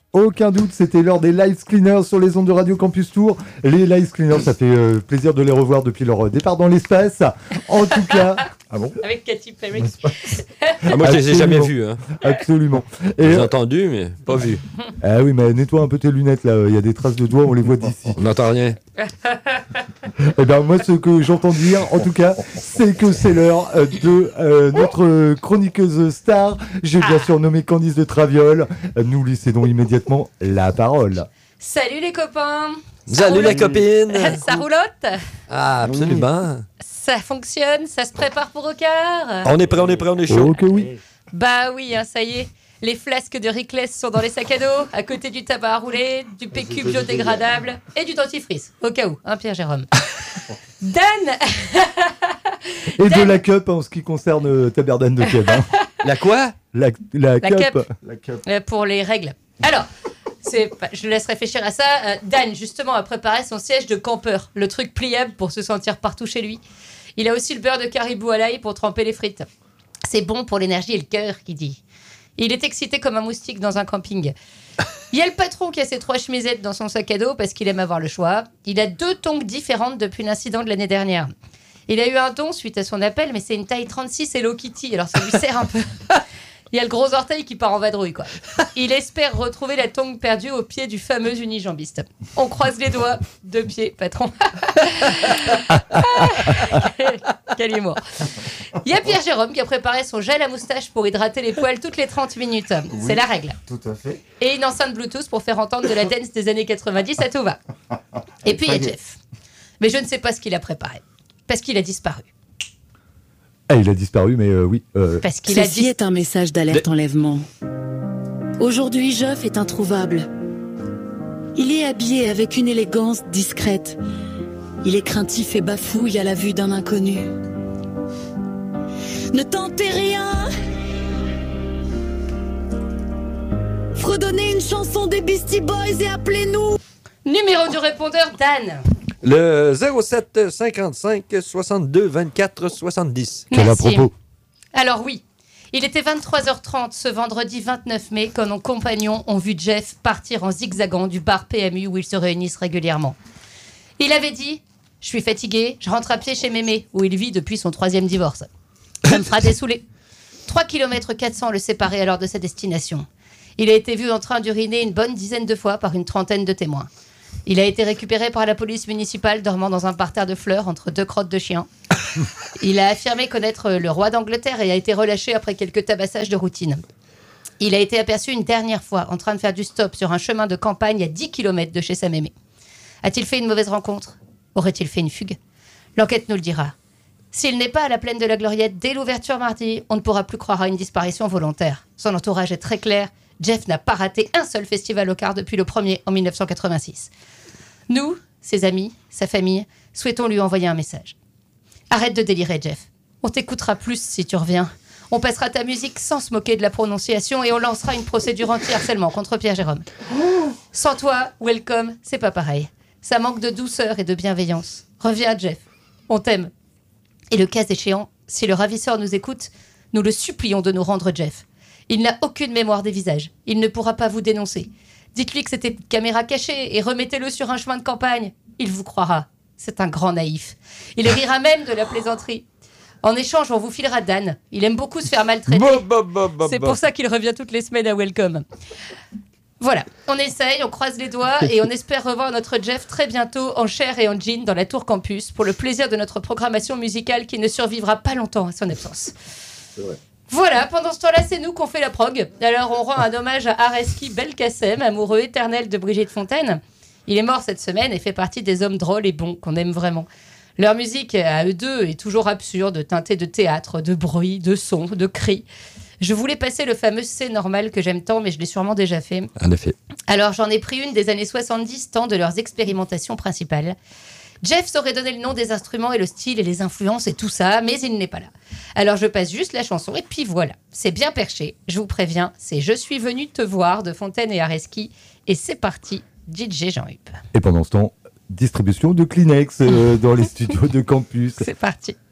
Aucun doute, c'était l'heure des Live Cleaners sur les ondes de Radio Campus Tour. Les Live Cleaners, ça fait plaisir de les revoir depuis leur départ dans l'espace. En tout cas... Ah bon ? Avec Katy Perry. Moi, je les ai jamais vus. Hein. Absolument. J'ai entendu, mais pas vu. Ah oui, mais nettoie un peu tes lunettes, là. Il y a des traces de doigts, on les voit d'ici. On n'entend rien. Eh bien, moi, ce que j'entends dire, en tout cas, c'est que c'est l'heure de notre chroniqueuse star. J'ai bien sûr nommé Candice de Traviole. Nous lui cédons immédiatement la parole. Salut les copains. Salut la copine. Ça roulotte? Ah, absolument. Ça fonctionne, ça se prépare pour au quart. On est prêt, on est chaud. Oh que oui. Bah oui, hein, ça y est. Les flasques de Rickless sont dans les sacs à dos, à côté du tabac à rouler, du PQ biodégradable et du dentifrice, au cas où, hein, Pierre-Jérôme. Dan. Et de la cup en ce qui concerne ta berdane de cup. Hein. La quoi? La cup. Pour les règles. Alors, je laisse réfléchir à ça. Dan, justement, a préparé son siège de campeur, le truc pliable pour se sentir partout chez lui. Il a aussi le beurre de caribou à l'ail pour tremper les frites. C'est bon pour l'énergie et le cœur, qui dit. Il est excité comme un moustique dans un camping. Il y a le patron qui a ses 3 chemisettes dans son sac à dos parce qu'il aime avoir le choix. Il a 2 tongs différentes depuis l'incident de l'année dernière. Il a eu un don suite à son appel, mais c'est une taille 36 Hello Kitty, alors ça lui sert un peu. Il y a le gros orteil qui part en vadrouille, quoi. Il espère retrouver la tongue perdue au pied du fameux unijambiste. On croise les doigts. 2 pieds, patron. Quel humour. Il y a Pierre-Jérôme qui a préparé son gel à moustache pour hydrater les poils toutes les 30 minutes. Oui, c'est la règle. Tout à fait. Et une enceinte Bluetooth pour faire entendre de la dance des années 90, ça tout va. Et puis il y a Jeff. Mais je ne sais pas ce qu'il a préparé. Parce qu'il a disparu. Ah, il a disparu, mais oui. Parce qu'il Ceci est un message d'alerte enlèvement. Aujourd'hui, Geoff est introuvable. Il est habillé avec une élégance discrète. Il est craintif et bafouille à la vue d'un inconnu. Ne tentez rien. Fredonnez une chanson des Beastie Boys et appelez-nous. Numéro du répondeur, Dan. Le 07 55 62 24 70. Quel à propos. Alors oui, il était 23h30 ce vendredi 29 mai quand nos compagnons ont vu Jeff partir en zigzagant du bar PMU où ils se réunissent régulièrement. Il avait dit « Je suis fatigué, je rentre à pied chez Mémé, où il vit depuis son 3e divorce. Ça me fera dessouler. » 3 km 400 le séparaient alors de sa destination. Il a été vu en train d'uriner une bonne dizaine de fois par une trentaine de témoins. Il a été récupéré par la police municipale dormant dans un parterre de fleurs entre 2 crottes de chien. Il a affirmé connaître le roi d'Angleterre et a été relâché après quelques tabassages de routine. Il a été aperçu une dernière fois en train de faire du stop sur un chemin de campagne à 10 km de chez sa mémé. A-t-il fait une mauvaise rencontre ? Aurait-il fait une fugue ? L'enquête nous le dira. S'il n'est pas à la plaine de la Gloriette dès l'ouverture mardi, on ne pourra plus croire à une disparition volontaire. Son entourage est très clair. Jeff n'a pas raté un seul festival au quart depuis le premier en 1986. Nous, ses amis, sa famille, souhaitons lui envoyer un message. Arrête de délirer, Jeff. On t'écoutera plus si tu reviens. On passera ta musique sans se moquer de la prononciation et on lancera une procédure anti-harcèlement contre Pierre-Jérôme. Sans toi, Welcome, c'est pas pareil. Ça manque de douceur et de bienveillance. Reviens, Jeff. On t'aime. Et le cas échéant, si le ravisseur nous écoute, nous le supplions de nous rendre Jeff. Il n'a aucune mémoire des visages. Il ne pourra pas vous dénoncer. Dites-lui que c'était une caméra cachée et remettez-le sur un chemin de campagne. Il vous croira. C'est un grand naïf. Il rira même de la plaisanterie. En échange, on vous filera Dan. Il aime beaucoup se faire maltraiter. C'est pour ça qu'il revient toutes les semaines à Welcome. Voilà, on essaye, on croise les doigts et on espère revoir notre Jeff très bientôt en chair et en jean dans la Tour Campus pour le plaisir de notre programmation musicale qui ne survivra pas longtemps à son absence. C'est vrai. Voilà, pendant ce temps-là, c'est nous qu'on fait la prog. Alors, on rend un hommage à Areski Belkacem, amoureux éternel de Brigitte Fontaine. Il est mort cette semaine et fait partie des hommes drôles et bons qu'on aime vraiment. Leur musique, à eux deux, est toujours absurde, teintée de théâtre, de bruit, de sons, de cris. Je voulais passer le fameux C'est normal que j'aime tant, mais je l'ai sûrement déjà fait. En effet. Alors, j'en ai pris une des années 70, temps de leurs expérimentations principales. Jeff saurait donner le nom des instruments et le style et les influences et tout ça, mais il n'est pas là. Alors je passe juste la chanson et puis voilà. C'est bien perché, je vous préviens, c'est Je suis venu te voir de Fontaine et Areski et c'est parti, DJ Jean-Hugues. Et pendant ce temps, distribution de Kleenex dans les studios de campus. C'est parti.